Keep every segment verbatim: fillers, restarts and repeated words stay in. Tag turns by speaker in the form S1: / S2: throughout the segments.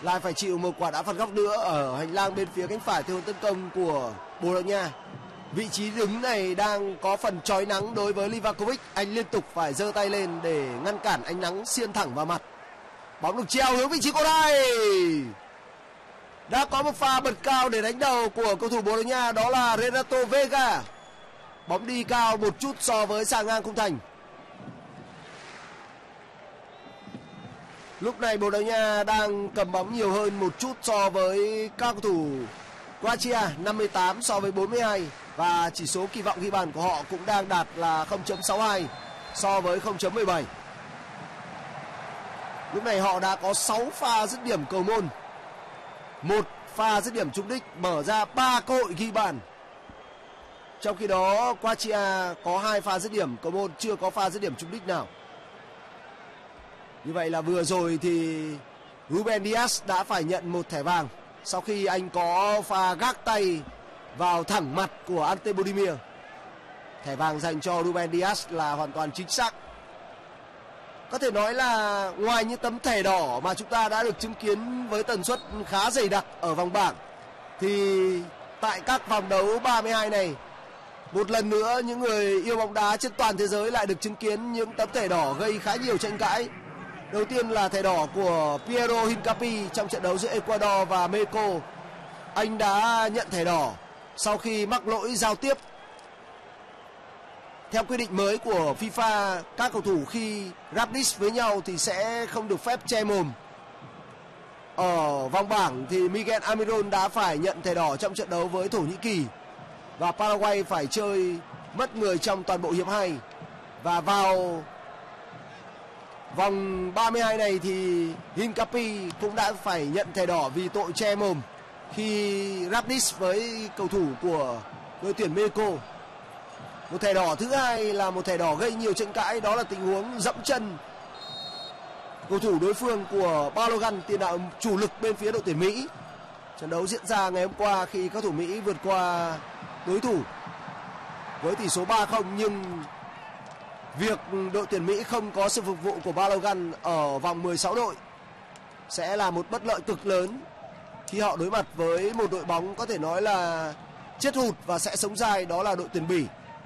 S1: lại phải chịu một quả đá phạt góc nữa ở hành lang bên phía cánh phải theo hướng tấn công của Bồ Đào Nha. Vị trí đứng này đang có phần chói nắng đối với Livakovic. Anh liên tục phải giơ tay lên để ngăn cản ánh nắng xiên thẳng vào mặt. Bóng được treo hướng vị trí cổ tay. Đã có một pha bật cao để đánh đầu của cầu thủ Bồ Đào Nha, đó là Renato Vega. Bóng đi cao một chút so với xà ngang khung thành. Lúc này Bồ Đào Nha đang cầm bóng nhiều hơn một chút so với các cầu thủ Croatia, năm mươi tám so với bốn mươi hai. Và chỉ số kỳ vọng ghi bàn của họ cũng đang đạt là không chấm sáu hai so với không chấm mười bảy. Lúc này họ đã có sáu pha dứt điểm cầu môn, một pha dứt điểm trúng đích, mở ra ba cơ hội ghi bàn. Trong khi đó Croatia có hai pha dứt điểm cầu môn, chưa có pha dứt điểm trúng đích nào. Như vậy là vừa rồi thì Ruben Dias đã phải nhận một thẻ vàng sau khi anh có pha gác tay vào thẳng mặt của Ante Budimir. Thẻ vàng dành cho Ruben Dias là hoàn toàn chính xác. Có thể nói là ngoài những tấm thẻ đỏ mà chúng ta đã được chứng kiến với tần suất khá dày đặc ở vòng bảng, thì tại các vòng đấu ba mươi hai này, một lần nữa những người yêu bóng đá trên toàn thế giới lại được chứng kiến những tấm thẻ đỏ gây khá nhiều tranh cãi. Đầu tiên là thẻ đỏ của Piero Hincapi trong trận đấu giữa Ecuador và Mexico. Anh đã nhận thẻ đỏ sau khi mắc lỗi giao tiếp. Theo quy định mới của FIFA, các cầu thủ khi ráp diss với nhau thì sẽ không được phép che mồm. Ở vòng bảng thì Miguel Almiron đã phải nhận thẻ đỏ trong trận đấu với Thổ Nhĩ Kỳ, và Paraguay phải chơi mất người trong toàn bộ hiệp hai. Và vào vòng ba mươi hai này thì Hincapi cũng đã phải nhận thẻ đỏ vì tội che mồm khi ráp diss với cầu thủ của đội tuyển Mexico. Một thẻ đỏ thứ hai là một thẻ đỏ gây nhiều tranh cãi, đó là tình huống dẫm chân cầu thủ đối phương của Balogun, tiền đạo chủ lực bên phía đội tuyển Mỹ. Trận đấu diễn ra ngày hôm qua khi các thủ Mỹ vượt qua đối thủ với tỷ số ba không, nhưng việc đội tuyển Mỹ không có sự phục vụ của Balogun ở vòng mười sáu đội sẽ là một bất lợi cực lớn khi họ đối mặt với một đội bóng có thể nói là chết hụt và sẽ sống dai, đó là đội tuyển Bỉ.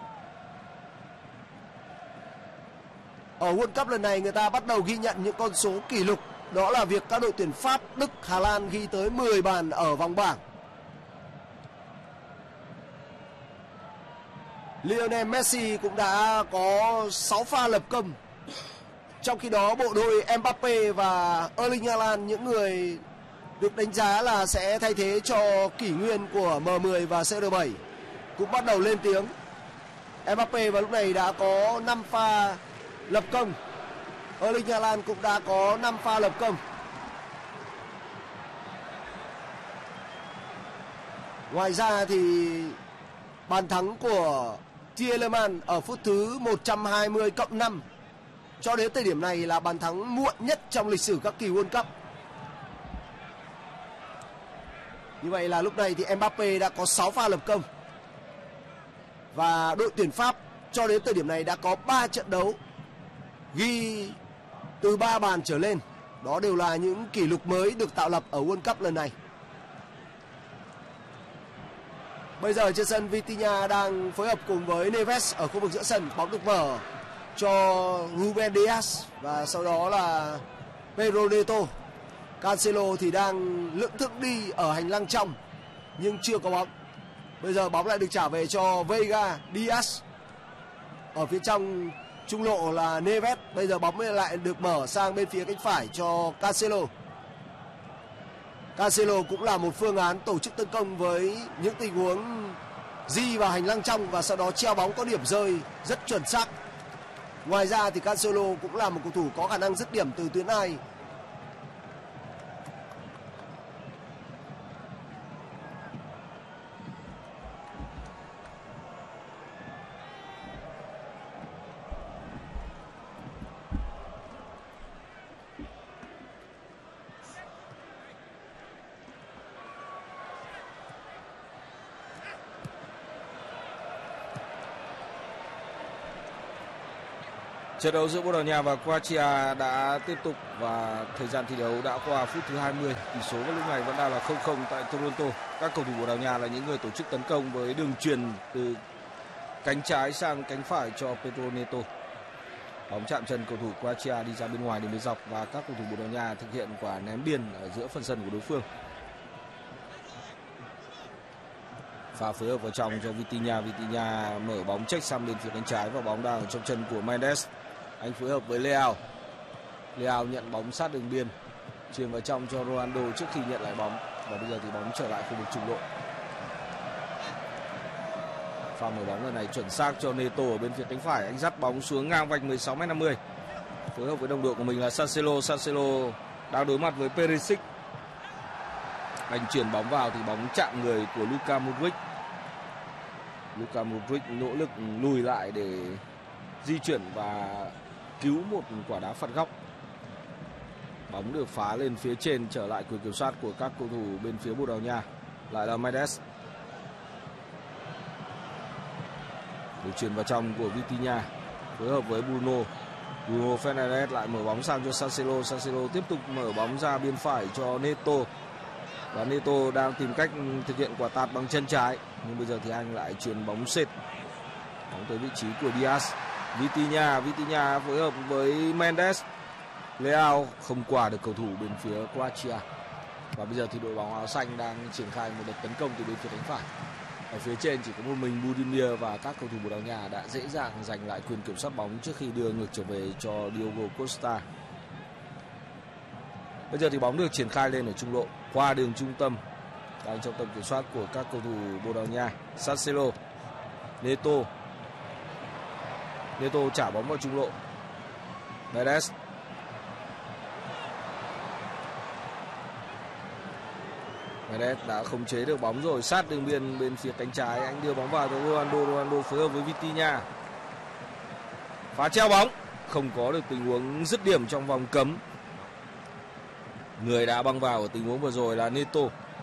S1: Ở World Cup lần này người ta bắt đầu ghi nhận những con số kỷ lục, đó là việc các đội tuyển Pháp, Đức, Hà Lan ghi tới mười bàn ở vòng bảng. Lionel Messi cũng đã có sáu pha lập công. Trong khi đó bộ đôi Mbappe và Erling Haaland, những người được đánh giá là sẽ thay thế cho kỷ nguyên của M mười và C R bảy, cũng bắt đầu lên tiếng. Mbappe vào lúc này đã có năm pha lập công. Erling Haaland cũng đã có năm pha lập công. Ngoài ra thì bàn thắng của Tielemans ở phút thứ một trăm hai mươi cộng năm cho đến thời điểm này là bàn thắng muộn nhất trong lịch sử các kỳ World Cup. Như vậy là lúc này thì Mbappe đã có sáu pha lập công. Và đội tuyển Pháp cho đến thời điểm này đã có ba trận đấu ghi từ ba bàn trở lên. Đó đều là những kỷ lục mới được tạo lập ở World Cup lần này. Bây giờ trên sân Vitinha đang phối hợp cùng với Neves ở khu vực giữa sân. Bóng được mở cho Ruben Dias và sau đó là Pedro Neto. Cancelo thì đang lững thững đi ở hành lang trong nhưng chưa có bóng. Bây giờ bóng lại được trả về cho Vega, Dias. Ở phía trong trung lộ là Neves. Bây giờ bóng lại được mở sang bên phía cánh phải cho Cancelo. Cancelo cũng là một phương án tổ chức tấn công với những tình huống di vào hành lang trong và sau đó treo bóng có điểm rơi rất chuẩn xác. Ngoài ra thì Cancelo cũng là một cầu thủ có khả năng dứt điểm từ tuyến hai.
S2: Trận đấu giữa Bồ Đào Nha và Croatia đã tiếp tục và thời gian thi đấu đã qua phút thứ hai mươi. Tỷ số vào lúc này vẫn đang là không không tại Toronto. Các cầu thủ Bồ Đào Nha là những người tổ chức tấn công với đường chuyền từ cánh trái sang cánh phải cho Pedro Neto. Bóng chạm chân cầu thủ Croatia đi ra bên ngoài đường biên dọc và các cầu thủ Bồ Đào Nha thực hiện quả ném biên ở giữa phần sân của đối phương. Pha phối hợp vào trong cho Vitinha. Vitinha mở bóng check sang bên phía cánh trái và bóng đang ở trong chân của Mendes. Anh phối hợp với Leao. Leao nhận bóng sát đường biên, chuyền vào trong cho Ronaldo trước khi nhận lại bóng. Và bây giờ thì bóng trở lại khu vực trung lộ. Pha mở bóng lần này chuẩn xác cho Neto ở bên phía cánh phải. Anh dắt bóng xuống ngang vạch mười sáu mét năm mươi. Phối hợp với đồng đội của mình là Cancelo. Cancelo đang đối mặt với Perisic. Anh chuyển bóng vào thì bóng chạm người của Luka Modric. Luka Modric nỗ lực lùi lại để di chuyển và cứu một quả đá phạt góc. Bóng được phá lên phía trên, trở lại quyền kiểm soát của các cầu thủ bên phía Bồ Đào Nha. Lại là Mendes. Được chuyển vào trong của Vitinha, phối hợp với Bruno. Bruno Fernandes lại mở bóng sang cho Cancelo. Cancelo tiếp tục mở bóng ra biên phải cho Neto. Và Neto đang tìm cách thực hiện quả tạt bằng chân trái, nhưng bây giờ thì anh lại chuyền bóng sệt. Bóng tới vị trí của Diaz. Vitinha, Vitinha phối hợp với Mendes. Leao không qua được cầu thủ bên phía Croatia. Và bây giờ thì đội bóng áo xanh đang triển khai một đợt tấn công từ bên phía cánh phải. Ở phía trên chỉ có một mình Budimir và các cầu thủ Bồ Đào Nha đã dễ dàng giành lại quyền kiểm soát bóng trước khi đưa ngược trở về cho Diogo Costa. Bây giờ thì bóng được triển khai lên ở trung lộ qua đường trung tâm, đang trong tầm kiểm soát của các cầu thủ Bồ Đào Nha. Cancelo, Neto. Neto trả bóng vào trung lộ. Mendes. Mendes đã khống chế được bóng rồi, sát đường biên bên phía cánh trái, anh đưa bóng vào cho Ronaldo. Ronaldo phối hợp với Vitinha. Phá treo bóng, không có được tình huống dứt điểm trong vòng cấm. Người đã băng vào ở tình huống vừa rồi là Neto.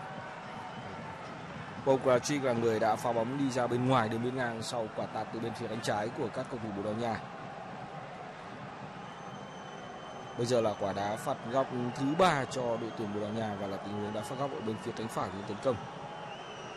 S2: Pokracic là người đã phá bóng đi ra bên ngoài đường biên ngang sau quả tạt từ bên phía cánh trái của các cầu thủ Bồ Đào Nha. Bây giờ là quả đá phạt góc thứ ba cho đội tuyển Bồ Đào Nha và là tình huống đá phạt góc ở bên phía cánh phải của tấn công.